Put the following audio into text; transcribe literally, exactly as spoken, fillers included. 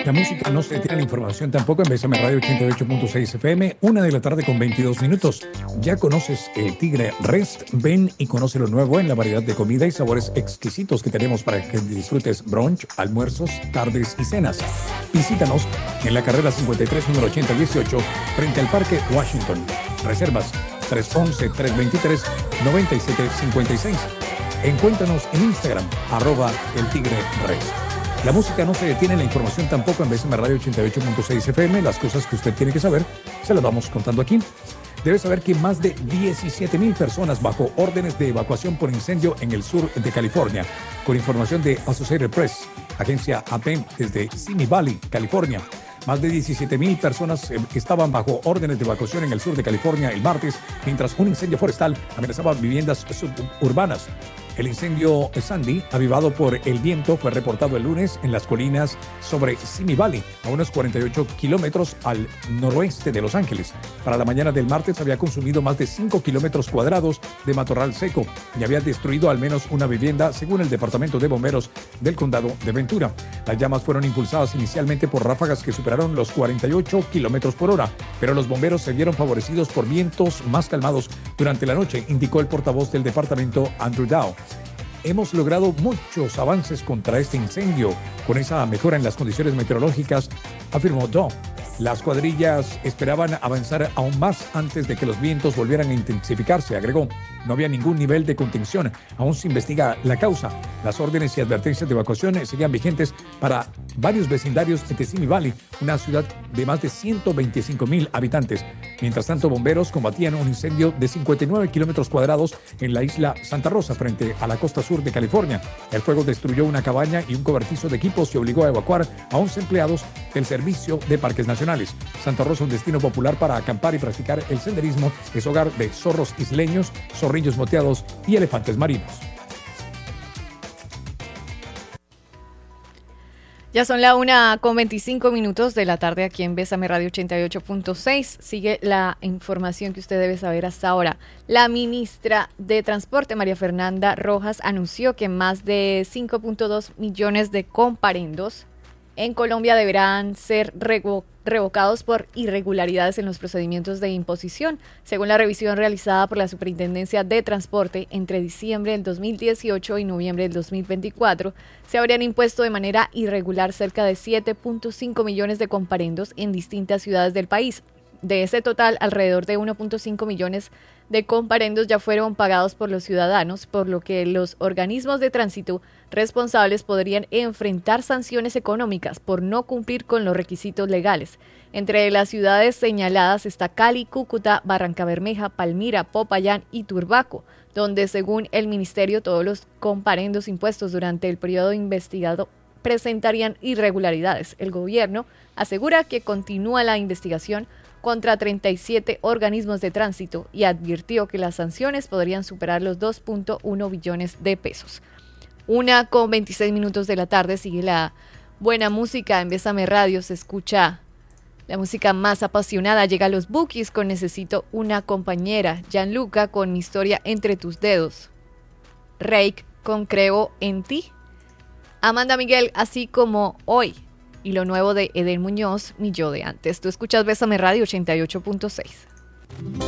La música no se detiene, la información tampoco en Bésame Radio ochenta y ocho punto seis F M, una de la tarde con veintidós minutos. ¿Ya conoces el Tigre Rest? Ven y conoce lo nuevo en la variedad de comida y sabores exquisitos que tenemos para que disfrutes brunch, almuerzos, tardes y cenas. Visítanos en la carrera cincuenta y tres, número ochenta dieciocho, frente al Parque Washington. Reservas tres once, tres veintitrés, noventa y siete cincuenta y seis. Encuéntranos en Instagram, arroba el Tigre Rest. La música no se detiene, la información tampoco en Bésame Radio ochenta y ocho punto seis F M. Las cosas que usted tiene que saber, se las vamos contando aquí. Debe saber que más de diecisiete mil personas bajo órdenes de evacuación por incendio en el sur de California. Con información de Associated Press, agencia A P desde Simi Valley, California. Más de diecisiete mil personas estaban bajo órdenes de evacuación en el sur de California el martes, mientras un incendio forestal amenazaba viviendas suburbanas. El incendio Sandy, avivado por el viento, fue reportado el lunes en las colinas sobre Simi Valley, a unos cuarenta y ocho kilómetros al noroeste de Los Ángeles. Para la mañana del martes había consumido más de cinco kilómetros cuadrados de matorral seco y había destruido al menos una vivienda, según el Departamento de Bomberos del Condado de Ventura. Las llamas fueron impulsadas inicialmente por ráfagas que superaron los cuarenta y ocho kilómetros por hora, pero los bomberos se vieron favorecidos por vientos más calmados durante la noche, indicó el portavoz del departamento, Andrew Dow. Hemos logrado muchos avances contra este incendio con esa mejora en las condiciones meteorológicas, afirmó Dow. Las cuadrillas esperaban avanzar aún más antes de que los vientos volvieran a intensificarse, agregó. No había ningún nivel de contención, aún se investiga la causa. Las órdenes y advertencias de evacuación seguían vigentes para varios vecindarios de Simi Valley, una ciudad de más de ciento veinticinco mil habitantes. Mientras tanto, bomberos combatían un incendio de cincuenta y nueve kilómetros cuadrados en la isla Santa Rosa, frente a la costa sur de California. El fuego destruyó una cabaña y un cobertizo de equipos y obligó a evacuar a once empleados del Servicio de Parques Nacionales. Santa Rosa, un destino popular para acampar y practicar el senderismo, es hogar de zorros isleños, zorrillos moteados y elefantes marinos. Ya son la una con veinticinco minutos de la tarde aquí en Bésame Radio ochenta y ocho punto seis. Sigue la información que usted debe saber hasta ahora. La ministra de Transporte, María Fernanda Rojas, anunció que más de cinco punto dos millones de comparendos en Colombia deberán ser revo- revocados por irregularidades en los procedimientos de imposición. Según la revisión realizada por la Superintendencia de Transporte, entre diciembre del dos mil dieciocho y noviembre del dos mil veinticuatro, se habrían impuesto de manera irregular cerca de siete punto cinco millones de comparendos en distintas ciudades del país. De ese total, alrededor de uno punto cinco millones de comparendos ya fueron pagados por los ciudadanos, por lo que los organismos de tránsito responsables podrían enfrentar sanciones económicas por no cumplir con los requisitos legales. Entre las ciudades señaladas está Cali, Cúcuta, Barrancabermeja, Palmira, Popayán y Turbaco, donde según el ministerio todos los comparendos impuestos durante el periodo investigado presentarían irregularidades. El gobierno asegura que continúa la investigación contra treinta y siete organismos de tránsito y advirtió que las sanciones podrían superar los dos punto uno billones de pesos. Una con veintiséis minutos de la tarde, sigue la buena música en Bésame Radio, se escucha la música más apasionada, llega a los Bookies con Necesito una compañera, Gianluca con Mi historia entre tus dedos, Reik con Creo en ti, Amanda Miguel, Así como hoy, y lo nuevo de Eden Muñoz, Mi yo de antes. Tú escuchas Bésame Radio ochenta y ocho punto seis.